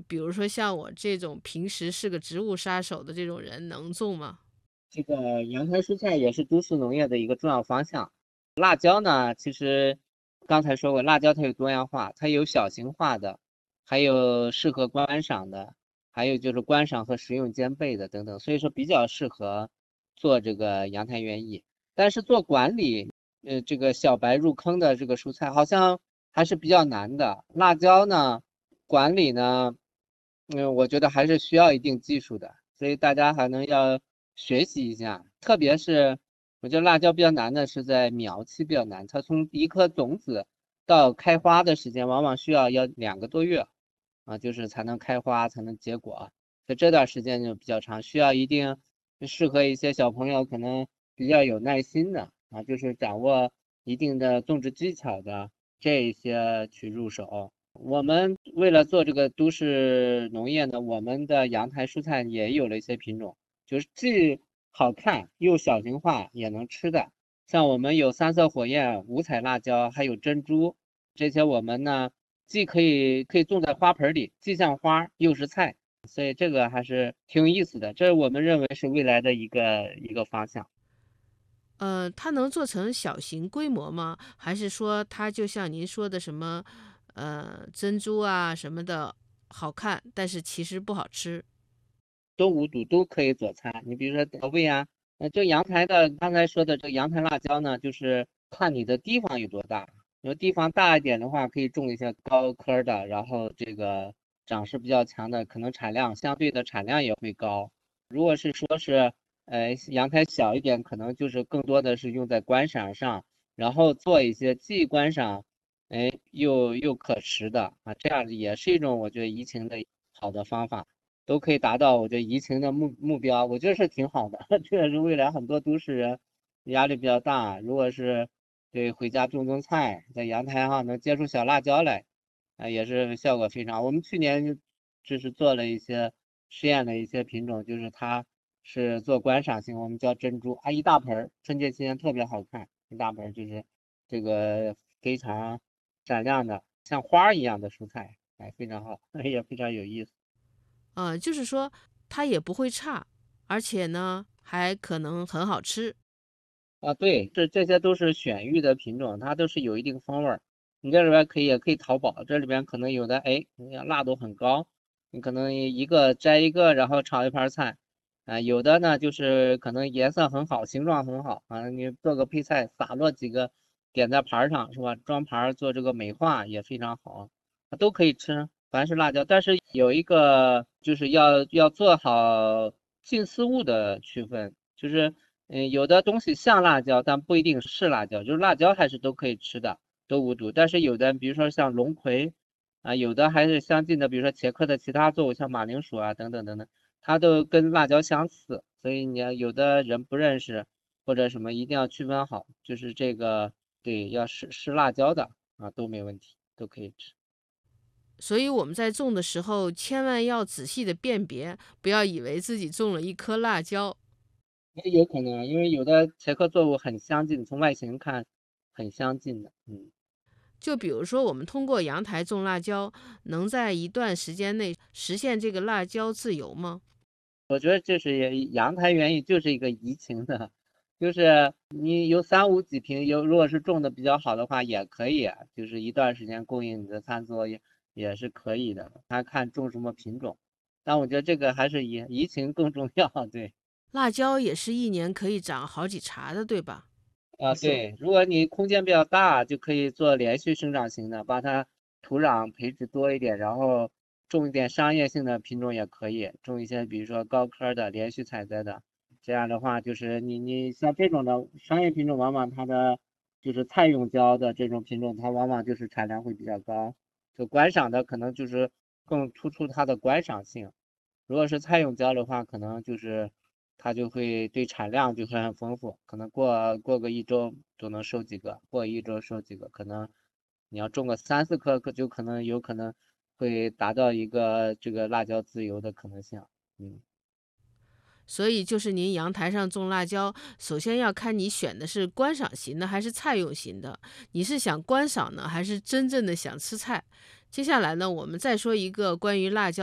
比如说像我这种平时是个植物杀手的这种人，能种吗？ 这个阳台蔬菜也是都市农业的一个重要方向。辣椒呢，其实刚才说过，辣椒它有多样化，它有小型化的，还有适合观赏的，还有就是观赏和食用兼备的等等，所以说比较适合做这个阳台园艺。但是做管理，这个小白入坑的这个蔬菜好像还是比较难的。辣椒呢，管理呢，我觉得还是需要一定技术的，所以大家还能要学习一下。特别是我觉得辣椒比较难的是在苗期比较难，它从一颗种子到开花的时间往往要2个多月啊，就是才能开花才能结果，所以这段时间就比较长，需要一定适合一些小朋友可能比较有耐心的啊，就是掌握一定的种植技巧的这一些去入手。我们为了做这个都市农业呢，我们的阳台蔬菜也有了一些品种，就是既好看又小型化也能吃的。像我们有三色火焰、五彩辣椒，还有珍珠，这些我们呢既可以种在花盆里，既像花又是菜，所以这个还是挺有意思的。这我们认为是未来的一个方向。 它能做成小型规模吗？还是说它就像您说的什么，珍珠啊什么的好看，但是其实不好吃？ 都无毒，都可以做菜。你比如说调味啊，这阳台的刚才说的这个阳台辣椒呢，就是看你的地方有多大。如果地方大一点的话，可以种一些高科的，然后这个长势比较强的，可能相对的产量也会高。如果是说是阳台小一点，可能就是更多的是用在观赏上，然后做一些既观赏，又可食的啊，这样也是一种我觉得移情的好的方法。都可以达到我觉得疫情的目标，我觉得是挺好的。这也是未来很多都市人压力比较大，如果是对回家种菜，在阳台上能结出小辣椒来，也是效果非常好。我们去年就是做了一些实验的一些品种，就是它是做观赏性，我们叫珍珠啊，一大盆儿，春节期间特别好看，一大盆儿就是这个非常闪亮的像花儿一样的蔬菜，非常好，也非常有意思。 就是说它也不会差，而且呢还可能很好吃。 啊，对，这些都是选育的品种，它都是有一定风味儿。你这里边也可以淘宝，这里边可能有的，你看辣度很高，你可能一个摘一个，然后炒一盘菜，有的呢就是可能颜色很好，形状很好啊，你做个配菜，撒落几个，点在盘儿上是吧？装盘儿做这个美化也非常好，都可以吃，凡是辣椒，但是有一个就是要做好近似物的区分，就是。有的东西像辣椒，但不一定是辣椒，就是辣椒还是都可以吃的，都无毒。但是有的，比如说像龙葵啊，有的还是相近的，比如说茄科的其他作物，像马铃薯啊等等等等，它都跟辣椒相似。所以你要有的人不认识或者什么，一定要区分好，就是这个对，要是辣椒的啊都没问题，都可以吃。 所以我们在种的时候，千万要仔细的辨别，不要以为自己种了一颗辣椒。 也有可能，因为有的茄科作物很相近，从外形看很相近的， 就比如说，我们通过阳台种辣椒，能在一段时间内实现这个辣椒自由吗？ 我觉得这是阳台园艺就是一个移情的，就是你有3、5几平，如果是种的比较好的话，也可以，就是一段时间供应你的餐桌也是可以的，它看种什么品种。但我觉得这个还是移情更重要，对。 辣椒也是一年可以长好几茬的，对吧？ 啊，对，如果你空间比较大，就可以做连续生长型的，把它土壤培植多一点，然后种一点商业性的品种也可以，种一些比如说高科的连续采摘的，这样的话就是你像这种的商业品种，往往它的就是菜用椒的这种品种，它往往就是产量会比较高，就观赏的可能就是更突出它的观赏性。如果是菜用椒的话，可能就是它就会对产量就会很丰富，可能过个一周就能收几个，过一周收几个，可能你要种个3、4颗，就有可能会达到一个这个辣椒自由的可能性。嗯， 所以就是您阳台上种辣椒，首先要看你选的是观赏型的还是菜用型的。你是想观赏呢，还是真正的想吃菜？接下来呢，我们再说一个关于辣椒。